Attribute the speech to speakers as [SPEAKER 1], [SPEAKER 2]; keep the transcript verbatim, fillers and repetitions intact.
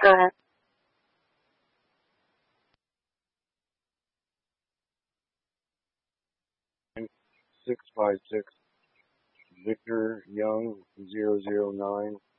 [SPEAKER 1] Go ahead.
[SPEAKER 2] six five six Victor Young zero zero nine